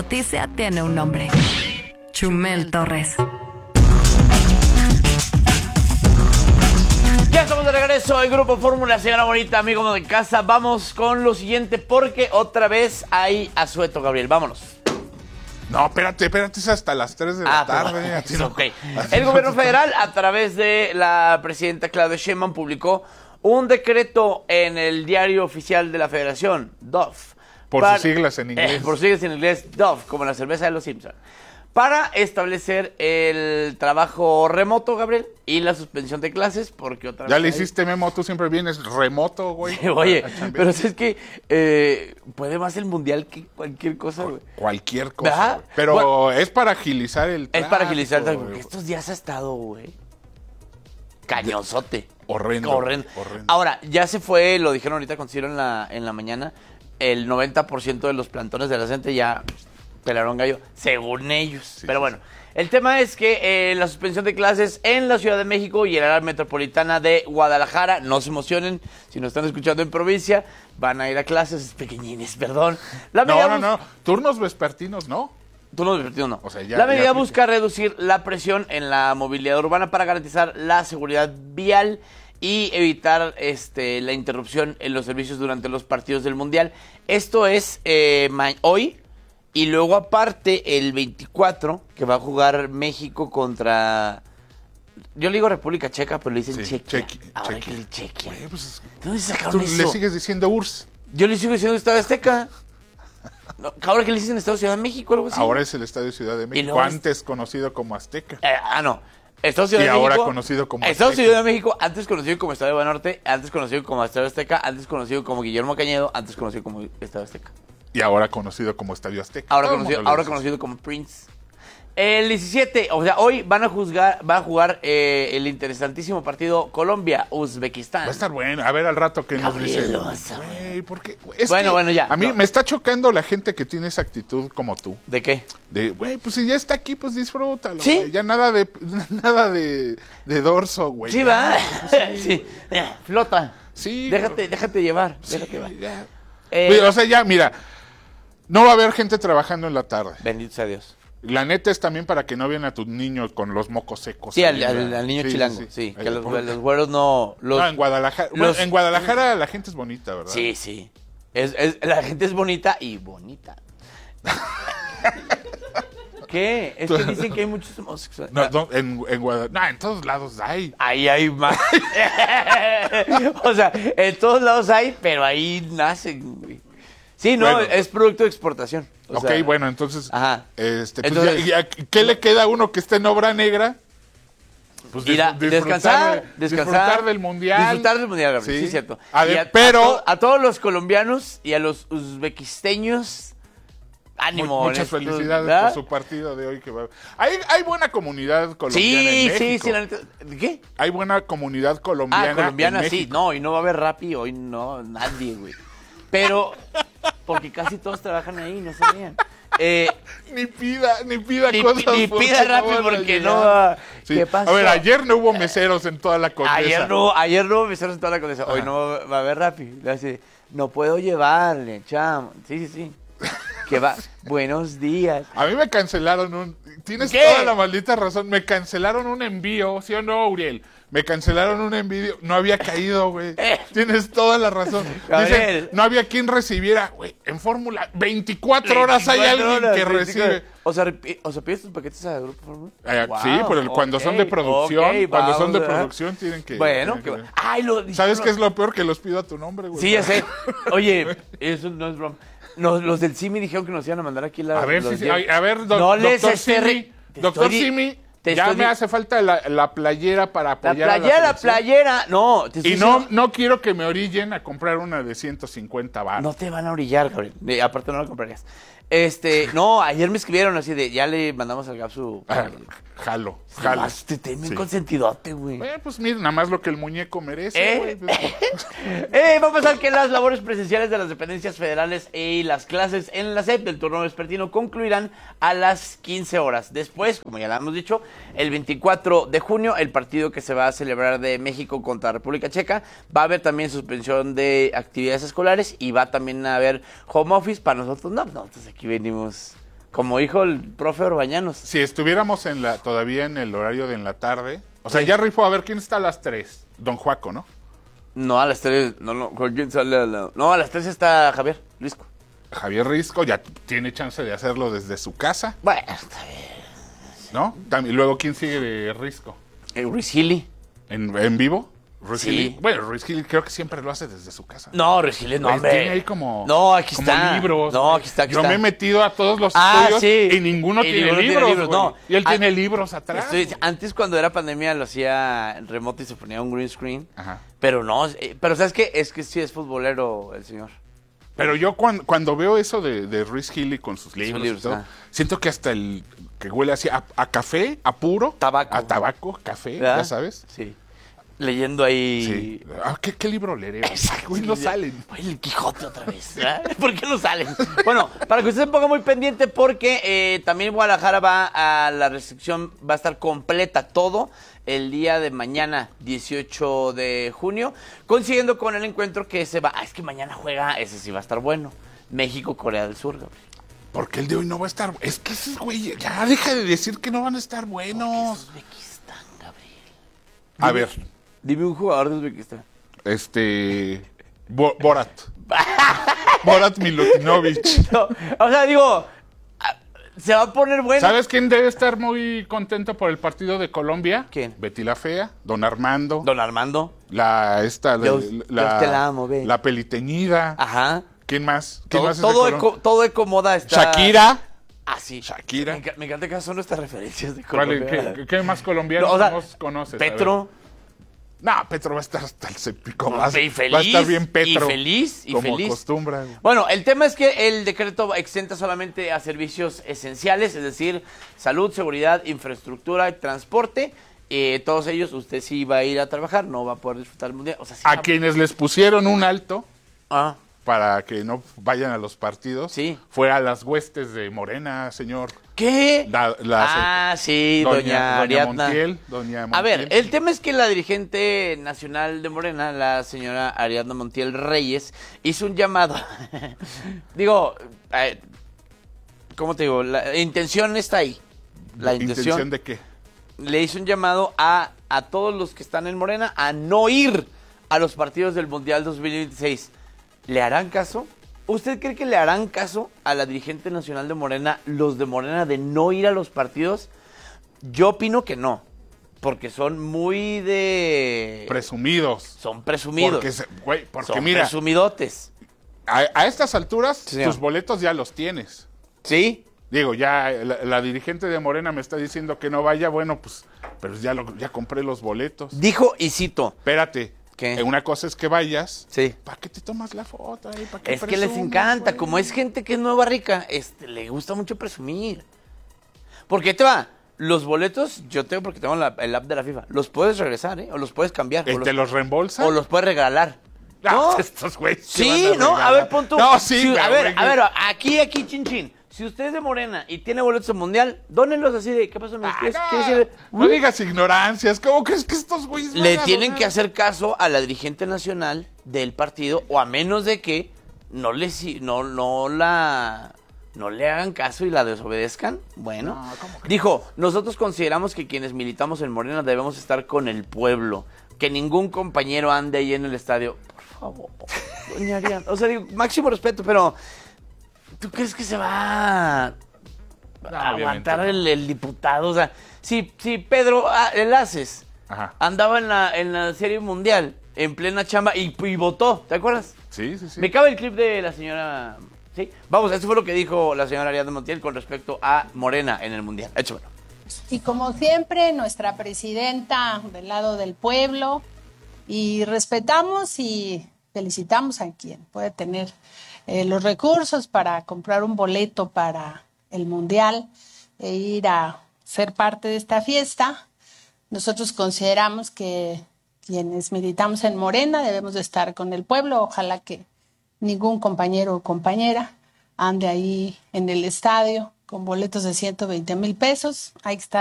noticia tiene un nombre. Chumel Torres. Ya estamos de regreso en Grupo Fórmula, señora bonita, amigo de casa. Vamos con lo siguiente porque otra vez hay asueto, Gabriel. Vámonos. No, espérate, es hasta las 3 de la tarde. Así no. Okay. El gobierno federal, a través de la presidenta Claudia Sheinbaum, publicó un decreto en el diario oficial de la Federación, DOF. Por sus siglas en inglés. Por sus siglas en inglés, DOF, como la cerveza de los Simpsons. Para establecer el trabajo remoto, Gabriel, y la suspensión de clases, porque otra vez... Ya le hiciste, Memo, tú siempre vienes remoto, güey. Oye, pero es que puede más el mundial que cualquier cosa, güey. Cualquier cosa, ¿verdad? güey. Pero bueno, es para agilizar el tráfico. Es para agilizar el tráfico, porque estos días ha estado, güey, cañonzote. Horrendo. Ahora, ya se fue, lo dijeron ahorita cuando hicieron en la mañana, el 90% de los plantones de la gente ya pelaron gallo, según ellos. Sí, pero sí, bueno, el tema es que la suspensión de clases en la Ciudad de México y en el área metropolitana de Guadalajara, no se emocionen, si nos están escuchando en provincia, van a ir a clases pequeñines, perdón. No, turnos vespertinos, ¿no? Turnos vespertinos, no. O sea, ya, la medida ya busca reducir la presión en la movilidad urbana para garantizar la seguridad vial y evitar la interrupción en los servicios durante los partidos del Mundial. Esto es hoy. Y luego aparte el 24, que va a jugar México contra... Yo le digo República Checa, pero le dicen Chequia. Ahora que le Chequia. Oye, pues, ¿De dónde sacaron tú eso? le sigues diciendo URSS. Yo le sigo diciendo Estadio Azteca. No, ahora que le dicen Estadio Ciudad de México, algo así. Ahora es el Estadio Ciudad de México, antes conocido como Azteca. No. Estadio Ciudad de México. Y ahora conocido como Azteca. Estadio Ciudad de México, antes conocido como Estadio Banorte, antes conocido como Estadio Azteca, antes conocido como Guillermo Cañedo, antes conocido como Estadio Azteca. Y ahora conocido como Estadio Azteca. Ahora conocido como Prince. El 17, o sea, hoy van a jugar el interesantísimo partido Colombia-Uzbekistán. Va a estar bueno. A ver al rato que nos dicen. ¿Por qué? Bueno, ya. A mí me está chocando la gente que tiene esa actitud como tú. ¿De qué? Güey, pues si ya está aquí, pues disfrútalo. ¿Sí? Güey. Ya nada de dorso, güey. Sí, va. Sí. Flota. Sí. Déjate llevar. Sí, Déjate llevar. O sea, ya, mira. No va a haber gente trabajando en la tarde. Bendito sea Dios. La neta es también para que no vean a tus niños con los mocos secos. Sí, al niño chilango. Sí. Que los güeros no... No, en Guadalajara. En Guadalajara la gente es bonita, ¿verdad? Sí. La gente es bonita y bonita. ¿Qué? Es que dicen que hay muchos homosexuales. No, en Guadalajara. No, en todos lados hay. Ahí hay más. O sea, en todos lados hay, pero ahí nacen, güey. Sí, no, bueno, es producto de exportación. Bueno, entonces, ajá. Pues Entonces, ¿qué le queda a uno que esté en obra negra? Pues descansar disfrutar del mundial. Disfrutar del mundial, Gabriel, sí, cierto. Pero a todos los colombianos y a los uzbequisteños, ánimo. Muchas felicidades, ¿verdad?, por su partido de hoy que va. Hay buena comunidad colombiana en México. Sí, la neta. ¿Qué? Hay buena comunidad colombiana en México. Sí. No, y no va a haber Rappi, hoy no, nadie, güey. Pero, porque casi todos trabajan ahí, no se vean. Ni pida cosas. Ni pida rápido porque no. Sí. ¿Qué pasa? A ver, ayer no hubo meseros en toda la Condesa. Ayer no hubo meseros en toda la Condesa. Hoy no va a haber rápido. No puedo llevarle, chamo. Sí. Que va. Buenos días. A mí me cancelaron Tienes ¿qué? toda la maldita razón. Me cancelaron un envío, ¿sí o no, Uriel? Me cancelaron un envío. No había caído, güey. Tienes toda la razón. Dicen, no había quien recibiera. Güey, en Fórmula, 24 horas hay alguien que recibe. O sea, ¿pides tus paquetes a Grupo Fórmula? Sí, pero cuando son de producción, cuando son de producción tienen que... Bueno, ¿sabes qué es lo peor? Que los pido a tu nombre, güey. Sí, ya sé. Oye, eso no es broma. Los del CIMI dijeron que nos iban a mandar aquí A ver, doctor Simi, ya me hace falta la playera para apoyar la playera. No. No quiero que me orillen a comprar una de 150 baros. No te van a orillar, Gabriel. Aparte no la comprarías. No, ayer me escribieron así de, ya le mandamos al Gap su... Jalo. Te sí. Consentidote, güey. Pues mira, nada más lo que el muñeco merece, güey. Vamos a ver que las labores presenciales de las dependencias federales y las clases en la SEP del turno vespertino concluirán a las 15 horas. Después, como ya lo hemos dicho, el 24 de junio, el partido que se va a celebrar de México contra República Checa, va a haber también suspensión de actividades escolares y va también a haber home office. Para nosotros, no, nosotros aquí venimos Como dijo el profe Orbañanos. Si estuviéramos todavía en el horario de en la tarde, o sea, Sí. ya rifó, a ver, ¿quién está a las 3? Don Juaco, ¿no? No, a las 3, ¿con quién sale No, a las 3 está Javier Risco. Javier Risco ya tiene chance de hacerlo desde su casa, Bueno, está bien. ¿no? Y luego, ¿quién sigue de Risco? Ruiz Gili. ¿En vivo? Ruiz Sí. Gili. Bueno, Ruiz Gili creo que siempre lo hace desde su casa. No, Ruiz Gili no, Pues hombre. tiene ahí como, No, aquí como está. libros. No, aquí está, aquí Yo está. me he metido a todos los Ah, estudios sí. y ninguno Y tiene ninguno tiene libros, libros, güey. no. Y él Ah, tiene libros atrás. Antes, cuando era pandemia, lo hacía en remoto y se ponía un green screen. Ajá. Pero no, pero ¿sabes qué? Es que sí es futbolero el señor. Pero yo cuando veo eso de Ruiz Gili con sus libros, libros, y todo, ah. siento que hasta el que huele así a café, a puro. Tabaco. A tabaco, café, ¿Verdad? ya sabes. Sí. Leyendo ahí. Sí. ¿Qué libro leeré? Exacto. Güey, no salen. Oye, el Quijote otra vez. ¿Verdad? ¿Por qué no salen? Bueno, para que usted se ponga muy pendiente porque también Guadalajara va a la restricción, va a estar completa todo el día de mañana, 18 de junio, coincidiendo con el encuentro que se va. Es que mañana juega, ese sí va a estar bueno. México-Corea del Sur, Gabriel. Porque el de hoy no va a estar. Es que esos güey, ya deja de decir que no van a estar buenos. Uzbekistán, Gabriel. A ver, Dime un jugador de Uzbekistán. Borat. Borat Milutinovic. No, o sea, digo, se va a poner bueno. ¿Sabes quién debe estar muy contento por el partido de Colombia? ¿Quién? Betty la Fea, Don Armando, Don Armando. Dios te la amo, ve. la peliteñida. Ajá. ¿Quién más? ¿Quién Todo, más es de todo, Colombia? todo Ecomoda está. Shakira. Ah, sí. Shakira. Me encanta que son nuestras referencias de ¿Cuál Colombia. ¿Qué más colombianos No, o sea, nos conoces? A ver. Petro. No, Petro va a estar hasta el cepico. Y feliz. Va a estar bien Petro. Y feliz. Y como feliz. acostumbra. Bueno, el tema es que el decreto exenta solamente a servicios esenciales, es decir, salud, seguridad, infraestructura y transporte. Todos ellos, usted sí va a ir a trabajar, no va a poder disfrutar el mundial. O sea, sí A quienes les pusieron un alto Ah, para que no vayan a los partidos, Sí. fue a las huestes de Morena, señor. ¿qué? Sí, doña Ariadna. Doña Montiel. A ver, el tema es que la dirigente nacional de Morena, la señora Ariadna Montiel Reyes, hizo un llamado. Digo, ¿cómo te digo? La intención está ahí. La intención de qué? le hizo un llamado a todos los que están en Morena a no ir a los partidos del Mundial 2026. ¿Le harán caso? ¿Usted cree que le harán caso a la dirigente nacional de Morena, los de Morena, de no ir a los partidos? Yo opino que no, porque son muy de... Presumidos. Son presumidos. Porque son mira, presumidotes. a estas alturas, Sí, señor. tus boletos ya los tienes. ¿Sí? Digo, ya la dirigente de Morena me está diciendo que no vaya, bueno, pues, pero ya compré los boletos. Dijo, y cito, Espérate. ¿Qué? Una cosa es que vayas. sí. ¿Para qué te tomas la foto ahí? ¿Para qué Es que les presumes, encanta, güey? como es gente que es nueva rica, le gusta mucho presumir. Porque te va, los boletos, yo tengo porque tengo el app de la FIFA, los puedes regresar, o los puedes cambiar. ¿Te los reembolsan? O los puedes regalar. Ah, ¿No? estos güeyes se Sí, van a ¿no? A regalar. ver, pon tú. No, sí, Si- pero, a ver, güey, aquí, chin, chin. Si usted es de Morena y tiene boletos en Mundial, dónenlos así de, ¿qué pasó? ¿Me quieres ir? no digas ignorancias. ¿Cómo crees que estos güeyes van Le a tienen donar? que hacer caso a la dirigente nacional del partido, o a menos de que no le hagan caso y la desobedezcan. Bueno, No, ¿cómo que dijo, nosotros consideramos que quienes militamos en Morena debemos estar con el pueblo, que ningún compañero ande ahí en el estadio. Por favor, doña Ariadna. O sea, digo, máximo respeto, pero ¿tú crees que se va a aguantar obviamente el diputado? O sea, si Pedro Enlaces Ajá. andaba en la Serie Mundial, en plena chamba, y votó, ¿te acuerdas? Sí. Me cabe el clip de la señora... ¿Sí? Vamos, eso fue lo que dijo la señora Ariadna Montiel con respecto a Morena en el Mundial. Échamelo. Y como siempre, nuestra presidenta del lado del pueblo, y respetamos y felicitamos a quien puede tener los recursos para comprar un boleto para el Mundial e ir a ser parte de esta fiesta. Nosotros consideramos que quienes militamos en Morena debemos de estar con el pueblo. Ojalá que ningún compañero o compañera ande ahí en el estadio con boletos de 120,000 pesos. Hay que estar